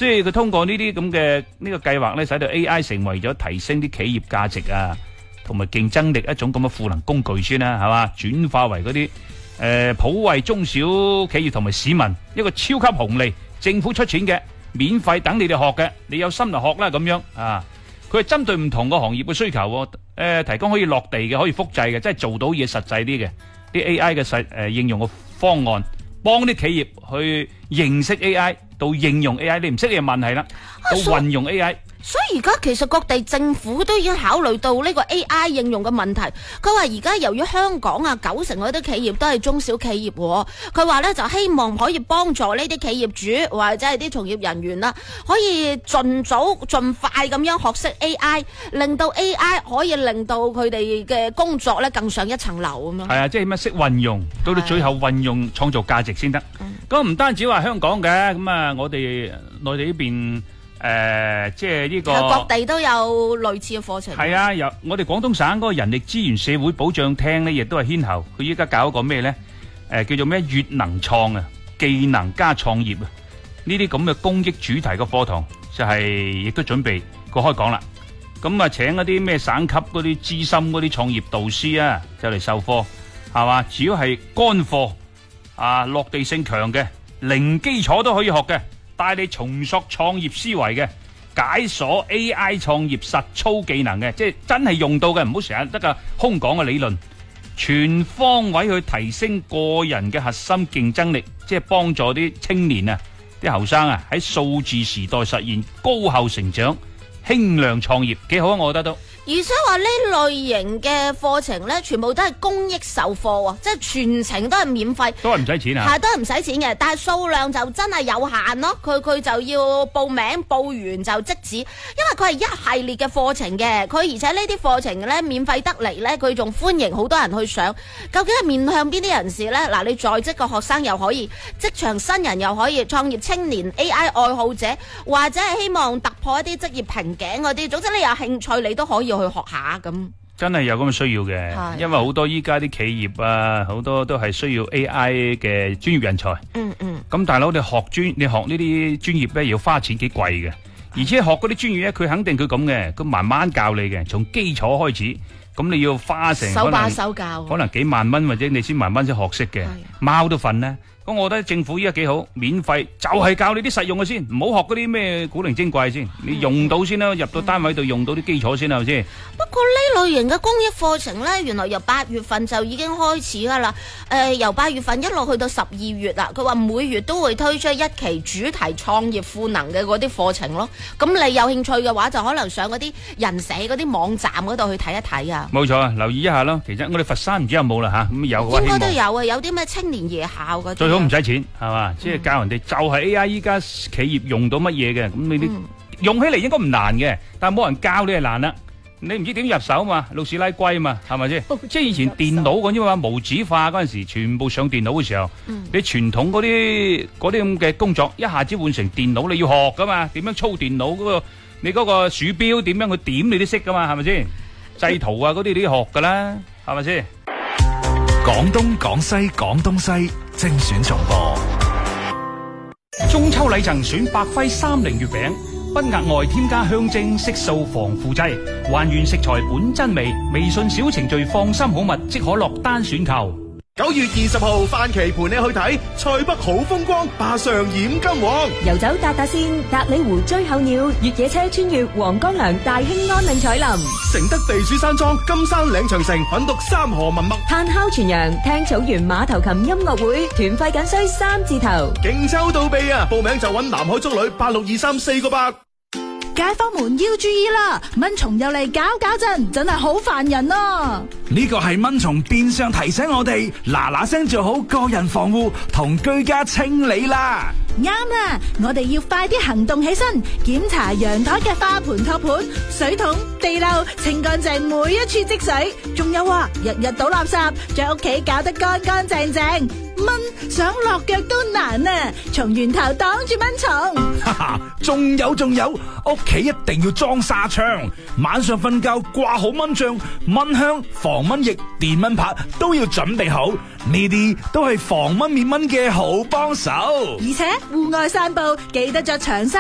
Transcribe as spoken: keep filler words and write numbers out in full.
所以佢通過呢啲咁嘅呢個計劃咧，使到 A I 成為咗提升啲企業價值啊，同埋競爭力一種咁嘅賦能工具先啦，係嘛？轉化為嗰啲誒普惠中小企業同埋市民一個超級紅利，政府出錢嘅，免費等你哋學嘅，你有心就學啦咁樣啊！佢係針對唔同個行業嘅需求，誒、呃、提供可以落地嘅，可以複製嘅，即係做到嘢實際啲嘅啲 A I 嘅實誒應用嘅方案，幫啲企業去認識 A I。到應用 A I， 你唔識嘅問題啦，到運用 A I。 所以而家其實各地政府都已經考慮到呢個 A I 應用嘅問題。佢話而家由於香港啊九成嗰啲企業都係中小企業，佢話咧就希望可以幫助呢啲企業主或者係啲從業人員啦，可以盡早盡快咁樣學識 A I， 令到 A I 可以令到佢哋嘅工作咧更上一層樓咁樣。係啊，即係乜識運用，到到最後運用創造價值先得。咁唔單止話香港嘅，咁啊我哋內地呢邊。誒、呃，即係呢、這個各地都有類似嘅課程。係啊，有我哋廣東省嗰個人力資源社會保障廳咧，亦都係牽頭。佢依家搞一個咩咧？誒、呃，叫做咩粵能創啊，技能加創業啊，呢啲咁嘅公益主題嘅課堂就係、是、亦都準備個開講啦。咁啊，請一啲咩省級嗰啲資深嗰啲創業導師啊，就嚟授課，係嘛？主要係乾貨啊，落地性強嘅，零基礎都可以學嘅。帶你重塑創業思維嘅，解鎖 A I 創業實操技能嘅，即係真係用到嘅，唔好成日得個空講嘅理論，全方位去提升個人嘅核心競爭力，即係幫助啲青年啊、啲後生啊喺數字時代實現高效成長、輕量創業，幾好啊！我覺得都。 而且話呢類型嘅課程咧，全部都係公益授課啊，即係全程都係免費， 都係唔使錢啊， 係都係唔使錢嘅，但係數量就真係有限咯。佢佢就要報名，報完就即止，因為佢係一系列嘅課程嘅。佢而且呢啲課程咧免費得嚟咧，佢仲歡迎好多人去上。究竟係面向邊啲人士咧？嗱，你在職嘅學生又可以，職場新人又可以，創業青年、A I 愛好者，或者係希望突破一啲職業瓶頸嗰啲。總之你有興趣，你都可以去學下咁， 真係有咁嘅需要嘅，因為好多依家啲企業啊，好多都係需要 A I 嘅專業人才。嗯嗯。咁大佬，你學專，你學呢啲專業咧，要花錢幾貴嘅，而且學嗰啲專業咧，佢肯定佢咁嘅，佢慢慢教你嘅，從基礎開始，咁你要花成手把手教， 可能幾萬蚊或者你先慢慢先學識嘅，貓都瞓啦。咁我覺得政府依家幾好，免費就係教你啲實用嘅先，唔好學嗰啲咩古靈精怪先，你用到先啦，入到單位度用到啲基礎先啦，係咪先？ 不過呢類型嘅公益課程呢，原來由八月份就已經開始噶啦。誒、呃，由八月份一路去到十二月啦。佢話每月都會推出一期主題創業賦能嘅嗰啲課程咯。咁你有興趣嘅話，就可能上嗰啲人社嗰啲網站嗰度去睇一睇啊。冇錯啊，留意一下咯。其實我哋佛山唔知有冇啦吓，咁有嘅話， 應該都有啊。有啲咩青年夜校嗰啲， 最好唔使錢係嘛，即係教人哋就係 A I 依家企業用到乜嘢嘅，咁你啲、嗯、用起嚟應該唔難嘅，但係冇人教你係難啦。你唔知點入手嘛，老鼠拉龜嘛，係咪先？即係以前電腦咁啫嘛，無紙化嗰陣時，全部上電腦嘅時候，嗯、你傳統嗰啲嗰啲咁嘅工作，一下子換成電腦，你要學噶嘛？點樣操電腦嗰、嗰個？你嗰個鼠標點樣去點你都識噶嘛？係咪先？製圖啊嗰啲你都學噶啦，係咪先？ 廣東廣西廣東西精選重播。 中秋禮贈選百輝三菱月餅。不額外添加香精、色素、防腐劑，還原食材本真味。微信小程序放心好物，即可落單選購。 九月二十號，范琪陪你去睇塞北好風光，霸上染金黃。 遊走達達線，達里湖追候鳥，越野車穿越黃江梁，大興安嶺彩林。 承德避暑山莊，金山嶺長城，品讀三河文物。 炭烤全羊，聽草原馬頭琴音樂會，團費僅需三字頭。 勁抽到臂啊！報名就揾南海足旅八六二三四個八。 街坊們要注意啦，蚊蟲又嚟搞搞震，真係好煩人啊！ 呢個係蚊蟲變相提醒我哋嗱嗱聲做好個人防護同居家清理啦。 啱啦，我哋要快啲行動起身，檢查陽台嘅花盆托盤、水桶、地漏，清乾淨每一處積水。仲有啊，日日倒垃圾，將屋企搞得乾乾淨淨。蚊想落腳都難啊！從源頭擋住蚊蟲。 哈哈，仲有仲有，屋企一定要裝紗窗，晚上瞓覺掛好蚊帳、蚊香、防蚊液、電蚊拍都要準備好，呢啲都係防蚊滅蚊嘅好幫手。 而且戶外散步記得着長衫。